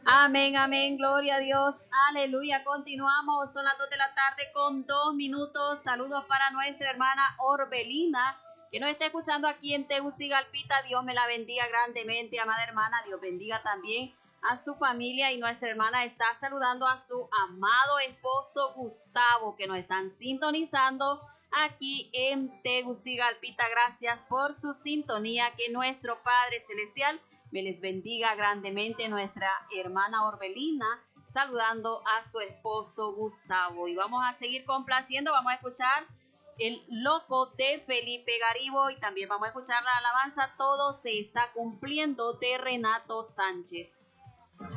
Amén, amén, gloria a Dios, aleluya. Continuamos, son las 2 de la tarde con 2 minutos. Saludos para nuestra hermana Orbelina, que nos está escuchando aquí en Tegucigalpita. Dios me la bendiga grandemente, amada hermana. Dios bendiga también a su familia, y nuestra hermana está saludando a su amado esposo Gustavo, que nos están sintonizando aquí en Tegucigalpita. Gracias por su sintonía, que nuestro Padre Celestial me les bendiga grandemente. Nuestra hermana Orbelina saludando a su esposo Gustavo. Y vamos a seguir complaciendo, vamos a escuchar El Loco de Felipe Garibo, y también vamos a escuchar la alabanza Todo se está cumpliendo de Renato Sánchez.